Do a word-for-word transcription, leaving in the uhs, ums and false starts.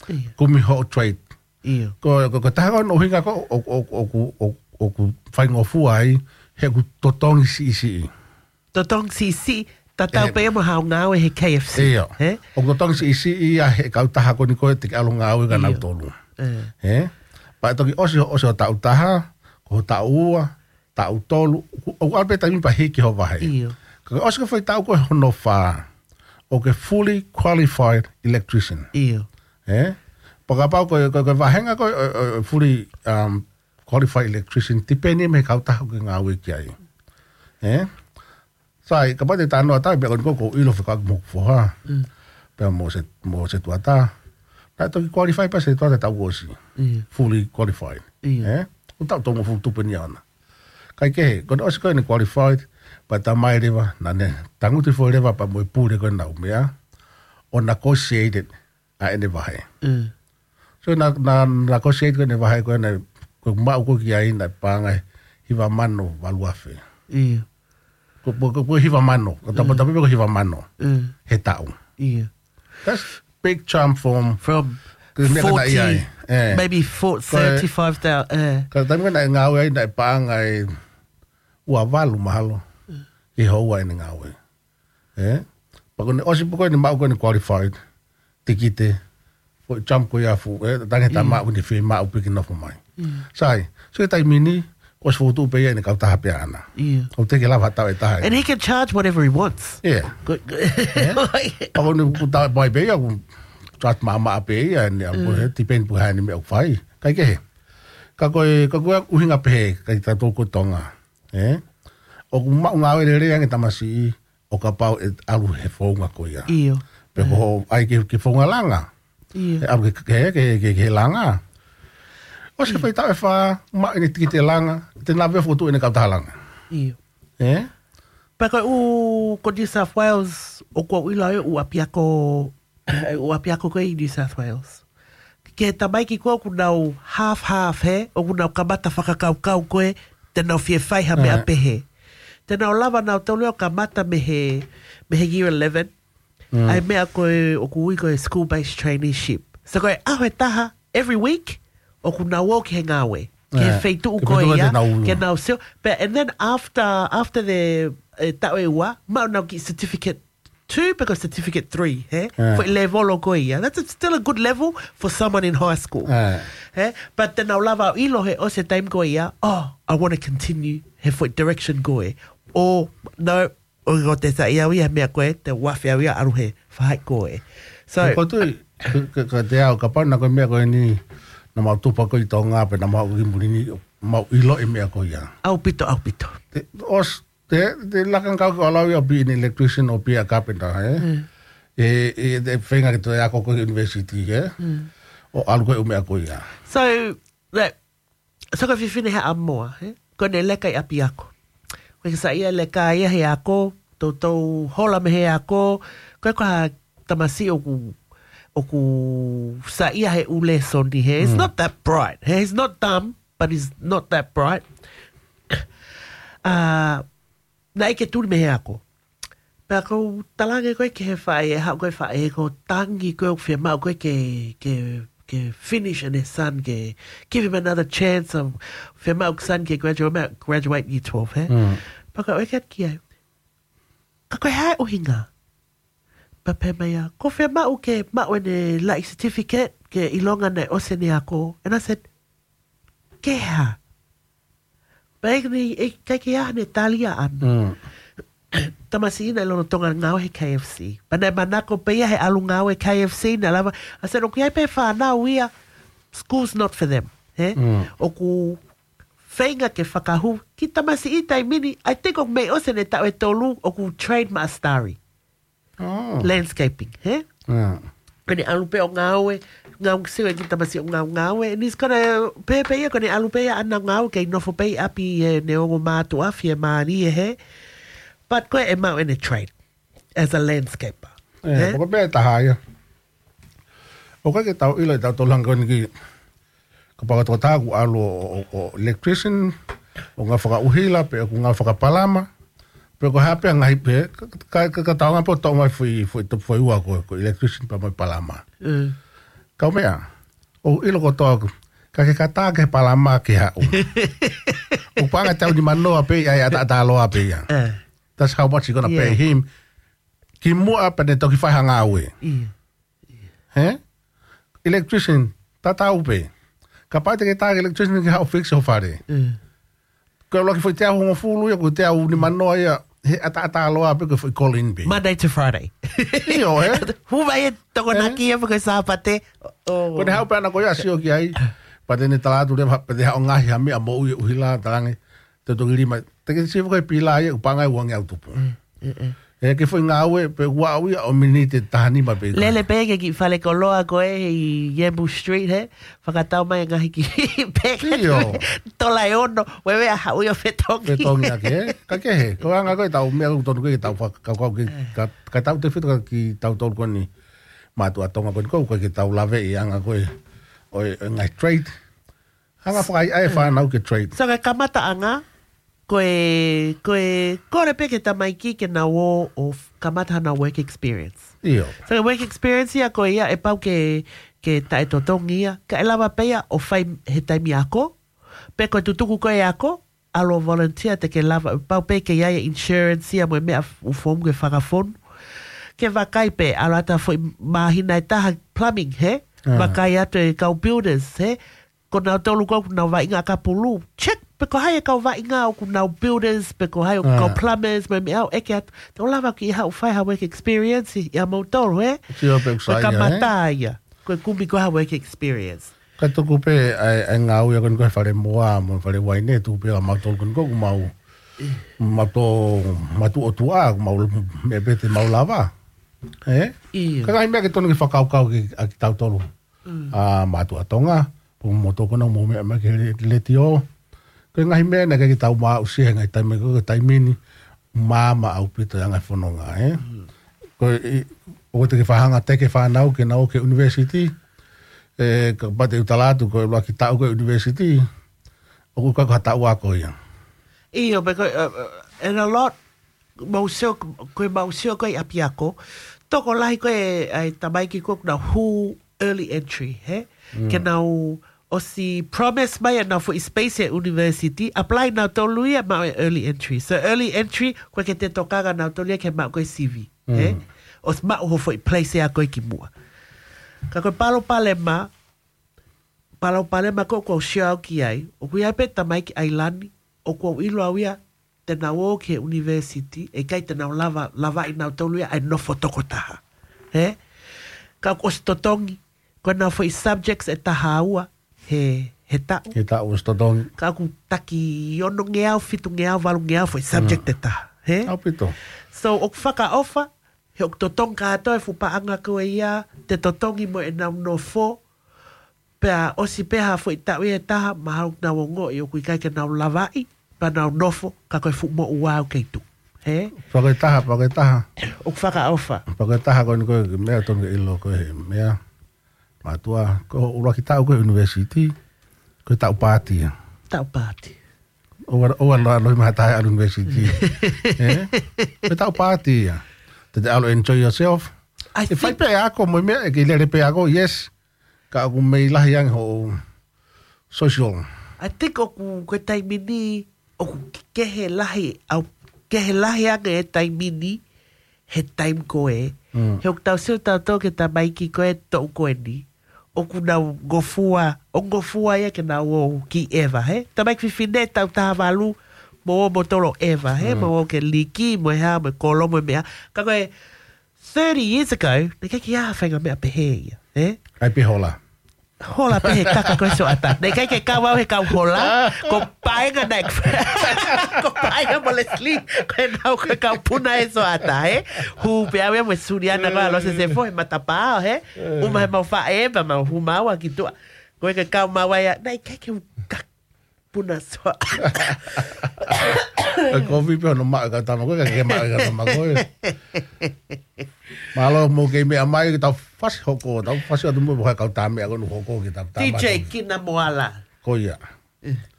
Kumi ho trade. Ia. Ko ko taha no hinga ko o o o o o ku fai ngofu ai he ku totongi si si. Totongi si si tatau pe mo hau ngau he K F C. Ia. He? O totongi si si ia he kau taha ko ni ko te alo ngau ga nau tolu. He? Pa toki osi osi tau taha ko tau tau tolu o albe tami pa hiki ho vai. Ia. Ko osi ko fai tau ko no fa. O ke fully qualified electrician. Ia. Eh? Pagapau ko ko ko vahenga ko fully um qualified electrician tipeni me kau tahu ke ngawe kiai. Eh? Sai ka pate tano ata be ko ko ilo fa mo fo ha. Pe mo se mo se tu ata. Ta to qualified pa se tu ata tau osi. Fully qualified. Eh? O tau to mo fu tupeni ana. Kai ke ko osi ko ni qualified pa ta mai leva na ne. Tangu te fo leva pa mo pure ko na umea. On negotiated a ene vahe. Mm. So na na na negotiate ko ne vahe ko na ko mau ko ki ai na panga hiva mano valuafe. Ia. Ko ko ko hiva mano, ko tapo tapo ko hiva mano. Mm. He tau. Ia. That's big jump from From Because forty, eh. maybe for thirty-five thousand. Uh. Ka tamu na ngau ai na panga ai ua valu mahalo. I ho ai na ngau ai. Eh? Pa ko ne osi ko ni mau ko ni qualified. Tikite for jump ko ya fu eh tanga ta ma ni fi ma upi ki no fo mai. Sai, so tai mini os foto pe ni ka ta pe ana. Yeah. O te ke la vata e ta. And he can charge whatever he wants. Yeah. Good. Pa ko ni ku ta bai be ya ku chat ma ma pe ya ni ko ti pen pu ha ni me fai. Kai ke. Ka ko ka ko u hinga pe ka ta to ko tonga. Eh? O ku ma nga we re nga tamasi o ka pau alu he fo nga ko ya. Iyo. Pe ko ai ke ke fonga langa. Iya. Alu ke ke ke ke langa. O se fai ta fa ma ni tiki te langa, te na ve foto ni ka ta langa. Iyo. Eh? Pa ko u ko New South Wales o ko ila u apiako u apiako ko i New South Wales. Ke tamai ki ko ku nau half half he o ku nau kamata whakakau kau koe te nau fie whai ha mea pehe. Te nau lava nau tau leo kamata me he me he year eleven. Mm. Ai mea koe o ku ui koe school-based traineeship. So koe aho e taha every week o ku nau o ki he ngāwe. Ke Yeah. feitu u Ke koe feitu ia. te nau- Ke nau seo. But, and then after after the uh, tau e ua, mau nau ki certificate two because certificate three. He? Yeah. For level o koe ia. That's a, still a good level for someone in high school. Yeah. He? But te nau lava o ilo he o se time koe ia. Oh, I want to continue he foot direction koe. Or, no, o ko te sa ia ia mea koe, te wafi au ia aru he whahai koe. So, Ko tu ka te au ka pana ko me ko ni na mau tupa ko i to nga pe na mau ki muri ni mau ilo e me ko ya. au pito, au pito. Te os te te la kan ka ko ala ya be an electrician or be a carpenter eh. E e de fenga que to ya ko ko university eh. O algo e me ko ya. So, like, so ka whiwhine he amoa, he? Ko ne leka i api ako. Koe sa ia leka ia he ako, tau tau hola me he ako, koe koha tamasi o ku, o ku sa ia he ule soni he. It's not that bright. He? He's not dumb, but he's not that bright. Uh, na ike tūri me he ako. Pea kou talange koe ke he whae e hao koe whae e ko tangi koe o whia mau koe ke, ke, ke finish and his son ke give him another chance of whia mau son ke graduate, graduate year twelve, he? Mm. Pa koe oe ki ai. Ka koe hae o hinga. Pa pe mai a, ko whia mau ke mau ene like certificate ke ilonga nei ose ni ako. And I said, ke ha? Pa e ni, e kai ke aha ne talia anu. Tamasi ina lono tonga ngau he K F C. Pana e manako peia he alu ngau he K F C na lava. I said, oku ai pe whanau ia, school's not for them. He? Mm. Oku whainga ke whakahu, ki tamasi i tai mini, I think oku mei ose ne tau e tolu, oku trade maastari. Oh. Landscaping. He? Yeah. Kone alu pe o ngau e, ngau siwe ki tamasi o ngau ngau e, nis kone pe pe ia kone alu pe ia ana ngau kei nofo pe api e ne ongo mātu afi e maari e he. But koe e mau in a trade as a landscaper. Eh, ko be ta haia. O ka ke tau ilo tau to lang ko ni ki. Ka pa to ta ku alo o electrician o nga faka uhila pe ku nga faka palama. Pe ko hape nga hipe ka ka ka tau nga po to mai fui fui to foi wa ko ko electrician pa mai palama. Mm. Kau mea. O ilo ko toa ka ke kata ke palama ke ha. O panga tau ni manoa pe ai ata ata loa pe ya. That's how much you gonna yeah. pay him. Ki mua pa ne toki fai hanga awe. Ia. He? Electrician, tata upe. Ka pai te ke tā electrician ki hao fix ho whare. Ko loki foi te ahu ngofulu ia ko te ahu ni manoa ia. He ata ata loa pe ko foi call in be. Monday to Friday. Iyo, he? Hu vai e toko naki e ko sa pate. Ko ne hao pe ana ko ia sio ki ai. Pa te ne talatu le pa te hao ngahi ha me a mo ui uhila tarange. Te toki rima. Te ke sifo kai pila ia upanga i uangi au tupu. E ke foi ngawe pe wawi o minite tahani ma pe. Lele pe ke ki fale ko loa ko e i Yembu Street he. Whakatau mai ngahi ki pe. Iyo. Tola e ono. Wewe a hau yo fetongi. Fetongi ake. Ka ke he. Ko anga koe tau mea tonu koe tau kau kau ki. Ka tau te whitu ki tau tolu koe ni. Mātu atonga koe kou koe ki tau lave i anga koe. Oi ngai trade. Hanga whakai ai whanau ke trade. So ka kamata anga. Koe, koe, kore pe ke tamaiki ke na wo o kamata na work experience. Iyo. So ka work experience ia koe ia e pau ke, ke tae totongi ia. Ka elawa pe ia o whai he taimi ako. Pe koe tutuku koe ako. Alo volunteer te ke lava. Pau pe ke ia insurance ia mo mea ufom ke whakafonu. Ke wakai pe alo ata fo mahina e taha plumbing he. Wakai atu e kau builders he. Ko nau tolu kau nau wa inga ka pulu. Check. Pe ko hai e kau wa inga o ku nau builders. Pe ko hai o kau plumbers. Me me au eke atu. Te o lava ki hau whai ha work experience. Ia mau tolu he. Tio pe kusai ia he. Ko ka mata ia. Ko kumbi ko ha work experience. Ka tuku pe ai ngau ia kon koe whare moa. Mo whare waine tu pe a mau tolu kon koe mau. Mau to matu o tua. Mau me pete mau lava. Eh? Ia. Ka kai mea ke tonu ki whakau kau ki tau tolu. A matu atonga. Po moto kona mo me ma ke leti o ko ngai me na ke tau ma o se ngai tai me ko tai mini mama au pita nga fononga eh ko o te ke fahanga te ke fa nau ke nau ke university eh ko bate utalatu ko lo ki tau ko university o ko ka tau ko ia io because uh, and a lot mo se ko mo se ko apiako to ko lai ko ai tamai ki ko na who early entry he ke nau o si promise mai na for space at university apply na tolu ia ma early entry so early entry ko ke te tokaga na tolu ke ma ko C V mm. eh o ma o for place a ko ki mua ka ko palo palema palo palema ko ko shau ki ai o ku ia pe tamai ki ailani o ko ilo awia te na wo ke university e kai te na lava lava ina tolu ia ai no fotokota eh ka ko stotongi ko na for subjects e tahaua he he ta he ta o stodong ka ku taki ono ngea fitu ngea valu ngea foi subject mm. ta he au pito so ok faka ofa he ok totong ka to fu pa anga ko ia te totongi mo e na no fo pe o si pe ha foi ta we ta ma na wongo yo ku kai ke na lavai pa na nofo ka ko fu mo wa ke tu he pa ke ta pa ke ta ok faka ofa pa ke ta ko ko me to ilo ko he me Matua, ko ura ki tau ko university, ko tau party. Tau party. Owa owa la lo ma tai university. Eh? Ko tau party. Did you enjoy yourself? I If I think pay ako mo me ke le pe ako, yes. Ka ako may lahiyang ho social. I think oku ko tai mini oku ke he lahi au ke he lahi anga e tai mini he time ko e. He ok tau siu tau tau ke ta maiki ko e to ko e ni. O ku na gofua, o gofua ia ke na o ki Eva, he? Ta mai fifine tau ta valu mo mo tolo Eva, he? Mm. Mo ke liki, mo hea, mo kolo, mo mea. Ka koe, thirty years ago, ne kai ki a whainga mea pehe ia, he? Ai pe hola. Hola pehe kaka koe so ata. Ne kai ke kawau he kau hola, ko paenga nek. Ko paenga mo le sli, koe nau koe kau puna e so ata, he? Hu pea wea mo suriana koe alo se se fo he matapao, he? Uma he mau wha eba, mau hu maua ki tua. Koe ke kau maua ia, nei kai ke kak puna so. Ko vi pe no ma ka tama koe ka ke ma ka tama koe. Malo mo ke me amai ta fas hoko, ta fas atu mo ka ta me ko no hoko ki ta ta. D J Kina Moala. Ko ia.